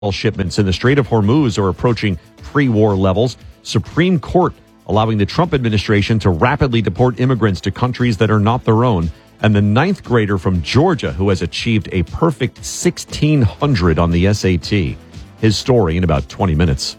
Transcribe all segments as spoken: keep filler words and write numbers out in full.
shipments in the Strait of Hormuz are approaching pre-war levels. Supreme Court allowing the Trump administration to rapidly deport immigrants to countries that are not their own. And the ninth grader from Georgia who has achieved a perfect sixteen hundred on the S A T. His story in about twenty minutes.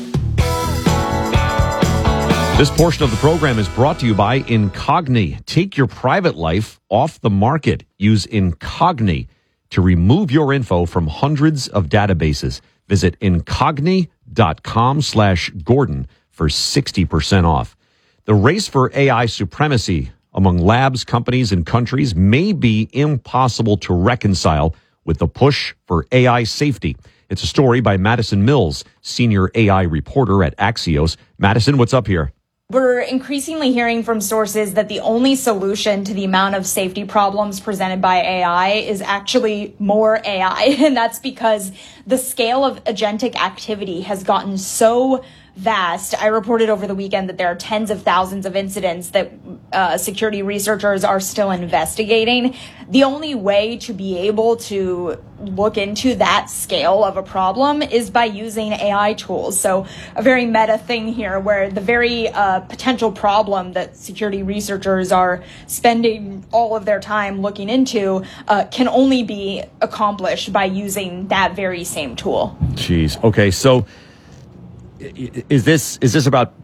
This portion of the program is brought to you by Incogni. Take your private life off the market. Use Incogni to remove your info from hundreds of databases. Visit incogni.com slash Gordon for sixty percent off. The race for A I supremacy among labs, companies, and countries may be impossible to reconcile with the push for A I safety. It's a story by Madison Mills, senior A I reporter at Axios. Madison, what's up here? We're increasingly hearing from sources that the only solution to the amount of safety problems presented by A I is actually more A I. And that's because the scale of agentic activity has gotten so vast. I reported over the weekend that there are tens of thousands of incidents that uh, security researchers are still investigating. The only way to be able to look into that scale of a problem is by using A I tools. So a very meta thing here where the very uh, potential problem that security researchers are spending all of their time looking into uh, can only be accomplished by using that very same tool. Jeez. Okay, so Is this is this about,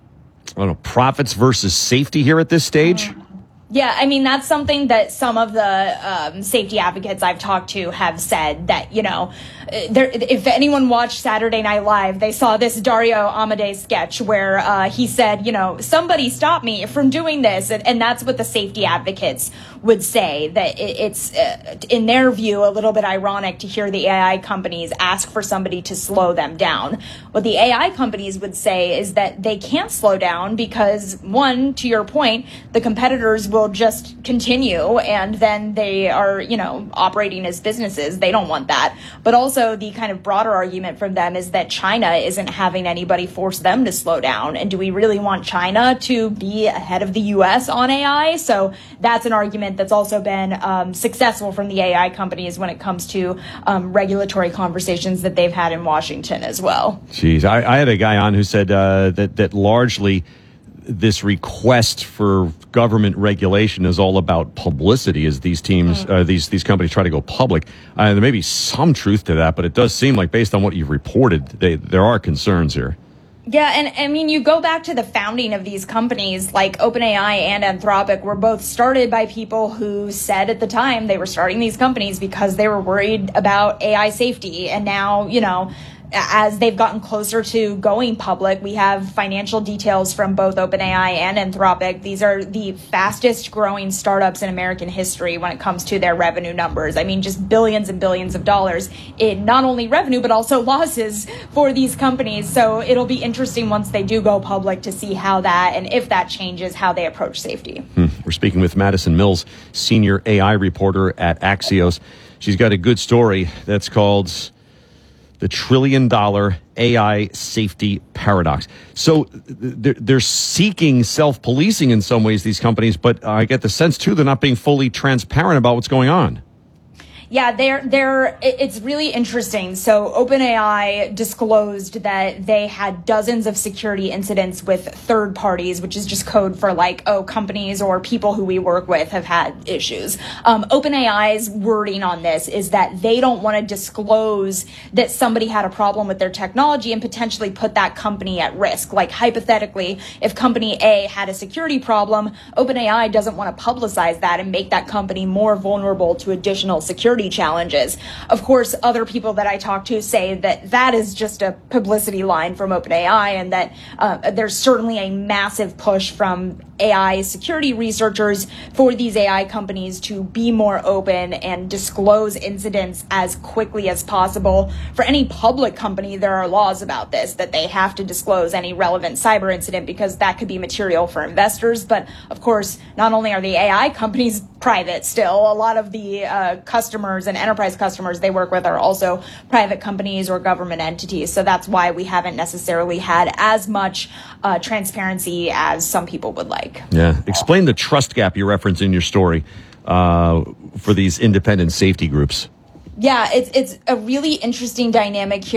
I don't know, profits versus safety here at this stage? Yeah, I mean, that's something that some of the um, safety advocates I've talked to have said that, you know, there, if anyone watched Saturday Night Live, they saw this Dario Amodei sketch where uh, he said, you know, somebody stop me from doing this. And, and that's what the safety advocates would say, that it, it's, uh, in their view, a little bit ironic to hear the A I companies ask for somebody to slow them down. What the A I companies would say is that they can't slow down because, one, to your point, the competitors will just continue and then they are, you know, operating as businesses. They don't want that. But also the kind of broader argument from them is that China isn't having anybody force them to slow down. And do we really want China to be ahead of the U S on A I? So that's an argument that's also been um, successful from the A I companies when it comes to um, regulatory conversations that they've had in Washington as well. Geez, I, I had a guy on who said uh, that, that largely this request for government regulation is all about publicity as these teams, uh, these these companies try to go public. Uh, there may be some truth to that, but it does seem like based on what you've reported, they, there are concerns here. Yeah, and I mean, you go back to the founding of these companies like OpenAI and Anthropic were both started by people who said at the time they were starting these companies because they were worried about A I safety. And now, you know, as they've gotten closer to going public, we have financial details from both OpenAI and Anthropic. These are the fastest growing startups in American history when it comes to their revenue numbers. I mean, just billions and billions of dollars in not only revenue, but also losses for these companies. So it'll be interesting once they do go public to see how that, and if that changes, how they approach safety. Hmm. We're speaking with Madison Mills, senior A I reporter at Axios. She's got a good story that's called The Trillion Dollar A I Safety Paradox. So they're, they're seeking self-policing in some ways, these companies, but I get the sense, too, they're not being fully transparent about what's going on. Yeah, they're they're it's really interesting. So OpenAI disclosed that they had dozens of security incidents with third parties, which is just code for like, oh, companies or people who we work with have had issues. Um, OpenAI's wording on this is that they don't want to disclose that somebody had a problem with their technology and potentially put that company at risk. Like hypothetically, if company A had a security problem, OpenAI doesn't want to publicize that and make that company more vulnerable to additional security challenges. Of course, other people that I talk to say that that is just a publicity line from OpenAI, and that uh, there's certainly a massive push from A I security researchers for these A I companies to be more open and disclose incidents as quickly as possible. For any public company, there are laws about this, that they have to disclose any relevant cyber incident because that could be material for investors. But of course, not only are the A I companies private still, a lot of the uh, customers and enterprise customers they work with are also private companies or government entities. So that's why we haven't necessarily had as much uh, transparency as some people would like. Yeah. Explain the trust gap you reference in your story uh, for these independent safety groups. Yeah, it's it's a really interesting dynamic here.